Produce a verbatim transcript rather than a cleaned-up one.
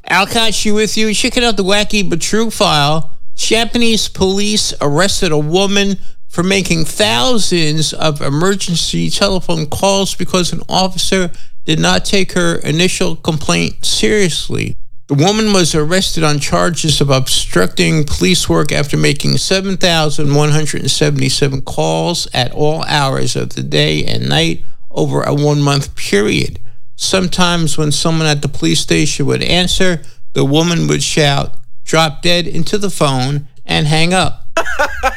Alkashi with you. Checking out the wacky but true file. Japanese police arrested a woman for making thousands of emergency telephone calls because an officer did not take her initial complaint seriously. The woman was arrested on charges of obstructing police work after making seven thousand one hundred seventy-seven calls at all hours of the day and night over a one-month period. Sometimes when someone at the police station would answer, the woman would shout, "Drop dead" into the phone and hang up.